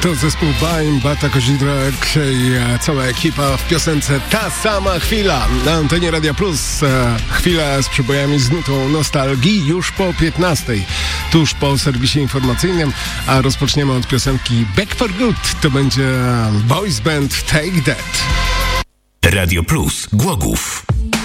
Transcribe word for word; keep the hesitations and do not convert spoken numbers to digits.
To zespół Baim, Bata Kozidrak i cała ekipa w piosence Ta sama chwila na antenie Radia Plus. Chwila z przybojami z nutą nostalgii już po piętnastej, tuż po serwisie informacyjnym, a rozpoczniemy od piosenki Back for Good. To będzie boys band Take That. Radio Plus Głogów.